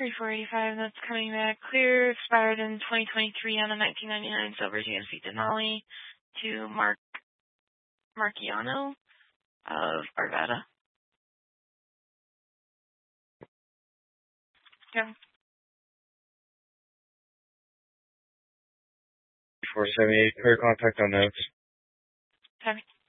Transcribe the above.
3485, that's coming back clear. Expired in 2023 on a 1999 silver GMC Denali to Mark Marciano of Arvada. Yeah. 478, clear contact on notes. Copy.